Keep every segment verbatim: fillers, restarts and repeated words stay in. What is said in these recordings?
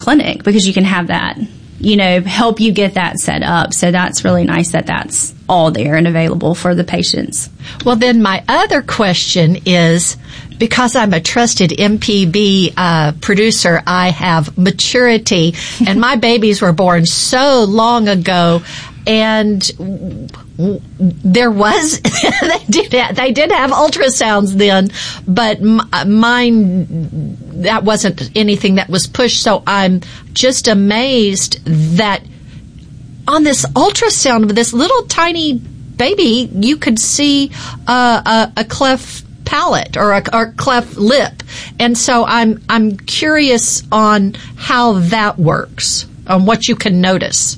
clinic, because you can have that, you know, help you get that set up. So that's really nice that that's all there and available for the patients. Well, then my other question is, because I'm a trusted M P B uh, producer, I have maturity, and my babies were born so long ago, and there was they did have, they did have ultrasounds then, but m- mine, that wasn't anything that was pushed. So I'm just amazed that on this ultrasound of this little tiny baby, you could see uh, a, a cleft palate or a or cleft lip, and so I'm I'm curious on how that works, on what you can notice.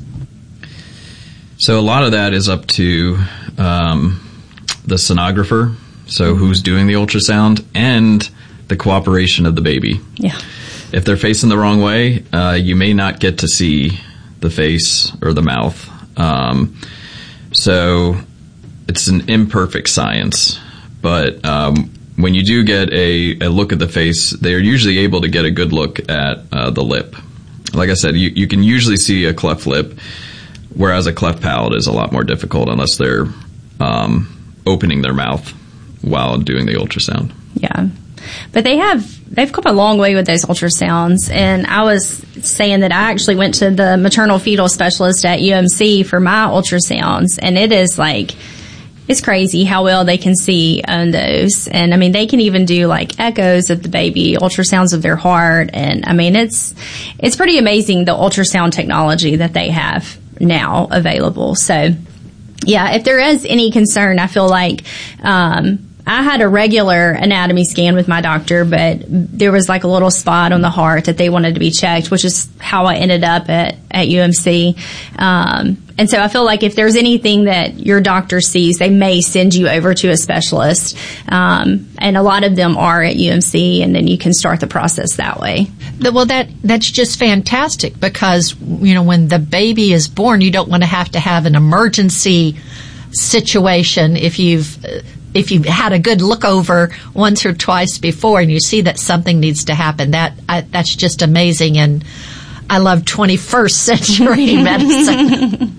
So a lot of that is up to um, the sonographer, so who's doing the ultrasound, and the cooperation of the baby. Yeah. If they're facing the wrong way, uh, you may not get to see the face or the mouth. Um, so it's an imperfect science. But um, when you do get a, a look at the face, they're usually able to get a good look at uh, the lip. Like I said, you, you can usually see a cleft lip, whereas a cleft palate is a lot more difficult unless they're um, opening their mouth while doing the ultrasound. Yeah. But they have, they've come a long way with those ultrasounds. And I was saying that I actually went to the maternal fetal specialist at U M C for my ultrasounds. And it is like, it's crazy how well they can see on those. And I mean, they can even do like echoes of the baby, ultrasounds of their heart. And I mean, it's, it's pretty amazing the ultrasound technology that they have now available. So yeah, if there is any concern, I feel like, um, I had a regular anatomy scan with my doctor, but there was like a little spot on the heart that they wanted to be checked, which is how I ended up at, at U M C. Um, and so I feel like if there's anything that your doctor sees, they may send you over to a specialist. Um, and a lot of them are at U M C, and then you can start the process that way. Well, that, that's just fantastic, because, you know, when the baby is born, you don't want to have to have an emergency situation if you've, if you've had a good look over once or twice before and you see that something needs to happen. That I, that's just amazing, and I love twenty-first century medicine.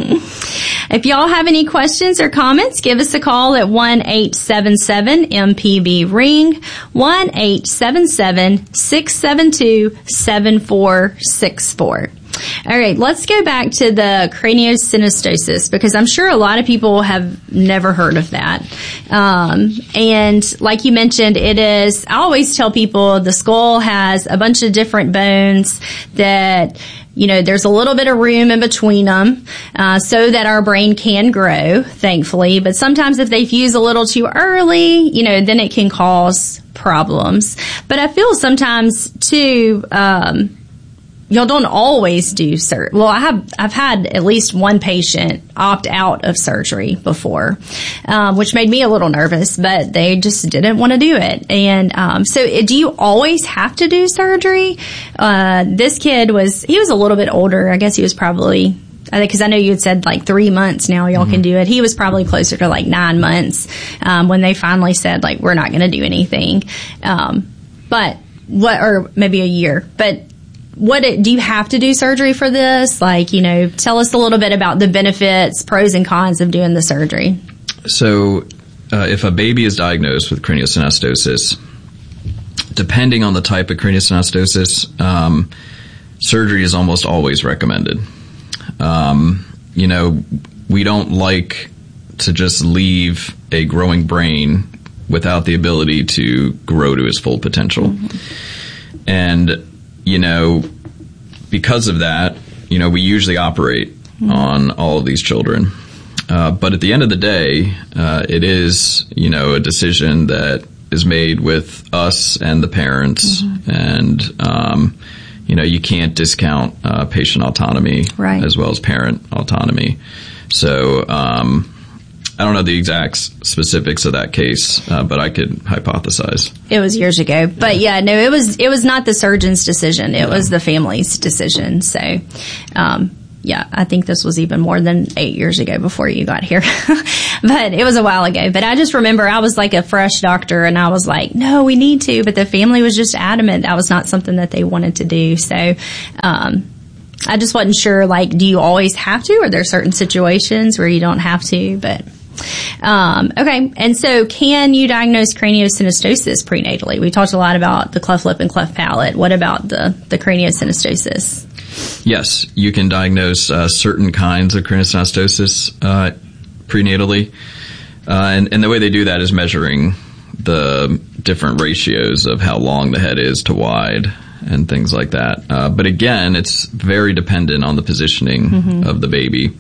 If y'all have any questions or comments, give us a call at one eight seven seven M P B ring, one eight seven seven six seven two seven four six four. All right, let's go back to the craniosynostosis, because I'm sure a lot of people have never heard of that. Um, and like you mentioned, it is, I always tell people the skull has a bunch of different bones that, you know, there's a little bit of room in between them, uh, so that our brain can grow, thankfully. But sometimes if they fuse a little too early, you know, then it can cause problems. But I feel sometimes too, um, y'all don't always do surgery. Well, I have, I've had at least one patient opt out of surgery before, um, which made me a little nervous, but they just didn't want to do it. And, um, so it, do you always have to do surgery? Uh, this kid was, he was a little bit older. I guess he was probably, I think, cause I know you had said like three months now y'all mm-hmm. can do it. He was probably closer to like nine months, um, when they finally said like, we're not going to do anything. Um, but what, or maybe a year, but What it, do you have to do surgery for this? Like, you know, tell us a little bit about the benefits, pros and cons of doing the surgery. So, uh, if a baby is diagnosed with craniosynostosis, depending on the type of craniosynostosis, um, surgery is almost always recommended. Um, you know, we don't like to just leave a growing brain without the ability to grow to its full potential. Mm-hmm. And you know, because of that, you know, we usually operate mm-hmm. on all of these children. Uh, but at the end of the day, uh, it is, you know, a decision that is made with us and the parents. Mm-hmm. And, um, you know, you can't discount uh, patient autonomy right. as well as parent autonomy. So, um, I don't know the exact specifics of that case, uh, but I could hypothesize. It was years ago. But yeah, no, it was, it was not the surgeon's decision. It yeah. was the family's decision. So, um, yeah, I think this was even more than eight years ago before you got here. But it was a while ago. But I just remember I was like a fresh doctor and I was like, no, we need to. But the family was just adamant that was not something that they wanted to do. So, um, I just wasn't sure, like, do you always have to? Or are there certain situations where you don't have to? But, um, okay. And so can you diagnose craniosynostosis prenatally? We talked a lot about the cleft lip and cleft palate. What about the, the craniosynostosis? Yes, you can diagnose uh, certain kinds of craniosynostosis uh, prenatally. Uh, and, and the way they do that is measuring the different ratios of how long the head is to wide and things like that. Uh, but again, it's very dependent on the positioning mm-hmm. of the baby.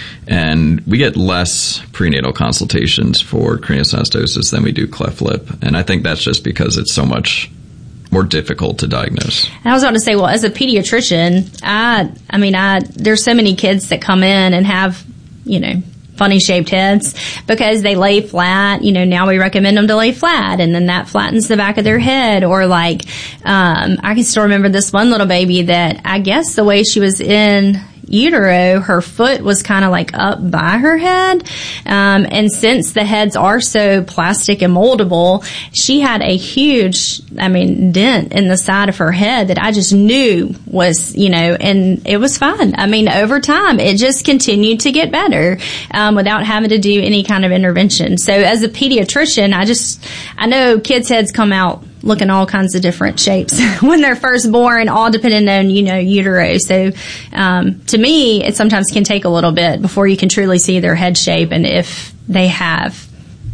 And we get less prenatal consultations for craniosynostosis than we do cleft lip. And I think that's just because it's so much more difficult to diagnose. And I was about to say, well, as a pediatrician, I, I mean, I, there's so many kids that come in and have, you know, funny shaped heads because they lay flat. You know, now we recommend them to lay flat and then that flattens the back of their head. Or like, um, I can still remember this one little baby that I guess the way she was in utero, her foot was kind of like up by her head. Um, and since the heads are so plastic and moldable, she had a huge, I mean, dent in the side of her head that I just knew was, you know, and it was fine. I mean, over time, it just continued to get better, um, without having to do any kind of intervention. So as a pediatrician, I just, I know kids' heads come out looking all kinds of different shapes when they're first born, all depending on, you know, utero. So, um, to me, it sometimes can take a little bit before you can truly see their head shape. And if they have,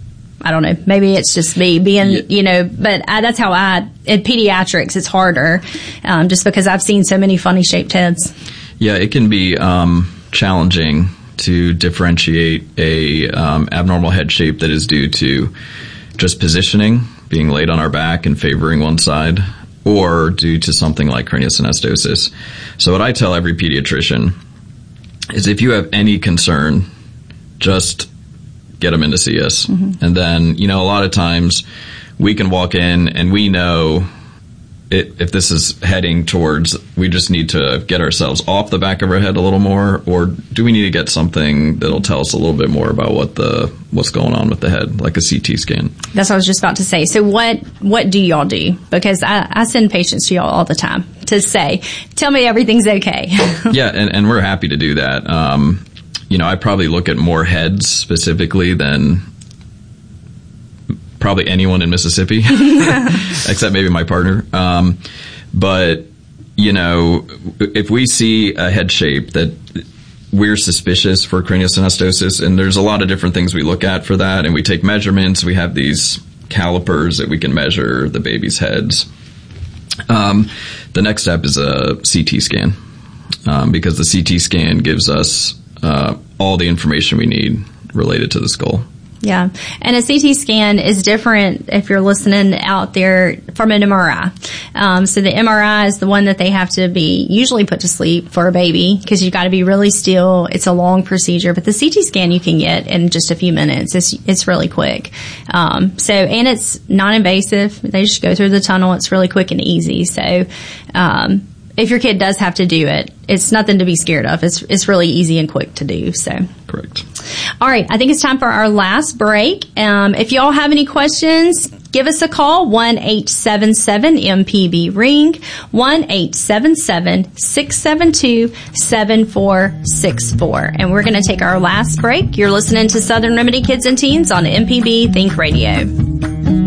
I don't know, maybe it's just me being, yeah. you know, but I, that's how I, in pediatrics, it's harder, um, just because I've seen so many funny shaped heads. Yeah, it can be, um, challenging to differentiate a, um, abnormal head shape that is due to just positioning, being laid on our back and favoring one side, or due to something like craniosynostosis. So what I tell every pediatrician is if you have any concern, just get them in to see us. Mm-hmm. And then, you know, a lot of times we can walk in and we know it, if this is heading towards, we just need to get ourselves off the back of our head a little more, or do we need to get something that'll tell us a little bit more about what the what's going on with the head, like a C T scan? That's what I was just about to say. So what what do y'all do? Because I, I send patients to y'all all the time to say, tell me everything's okay. Yeah, and, and we're happy to do that. Um, you know, I probably look at more heads specifically than probably anyone in Mississippi, except maybe my partner. Um, but, you know, if we see a head shape that we're suspicious for craniosynostosis, and there's a lot of different things we look at for that, and we take measurements. We have these calipers that we can measure the baby's heads. Um, the next step is a C T scan, um, because the C T scan gives us uh, all the information we need related to the skull. Yeah. And a C T scan is different if you're listening out there from an M R I. Um, so the M R I is the one that they have to be usually put to sleep for a baby because you've got to be really still. It's a long procedure, but the C T scan you can get in just a few minutes. It's, it's really quick. Um, so, and it's non-invasive. They just go through the tunnel. It's really quick and easy. So, um, if your kid does have to do it, it's nothing to be scared of. It's it's really easy and quick to do. So correct. All right, I think it's time for our last break. Um, if y'all have any questions, give us a call, one eight seven seven M P B ring, one eight seven seven, six seven two, seven four six four. And we're going to take our last break. You're listening to Southern Remedy Kids and Teens on M P B Think Radio.